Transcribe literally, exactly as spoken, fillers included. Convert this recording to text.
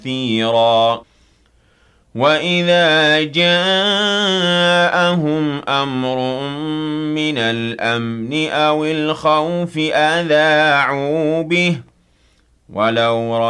كثيرا وَإِذَا جَاءَهُمْ أَمْرٌ مِّنَ الْأَمْنِ أَوِ الْخَوْفِ أَذَاعُوا بِهِ ۖ وَلَوْ